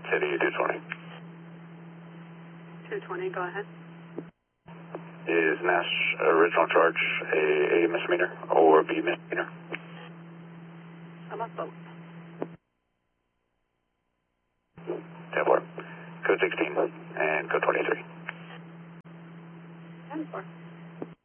City 220. 220, go ahead. Is Nash original charge A misdemeanor or B misdemeanor? How about both? 10-4. Code 16 and code 23. 10-4.